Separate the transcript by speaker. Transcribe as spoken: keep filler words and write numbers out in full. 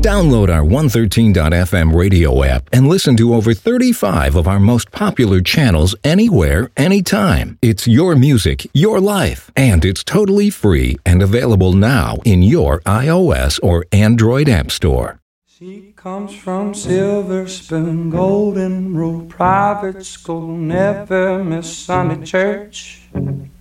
Speaker 1: Download our one thirteen dot f m radio app and listen to over thirty-five of our most popular channels anywhere, anytime. It's your music, your life, and it's totally free and available now in your iOS or Android app store.
Speaker 2: She comes from Silver Spoon, Golden Rule Private School, never miss Sunday church.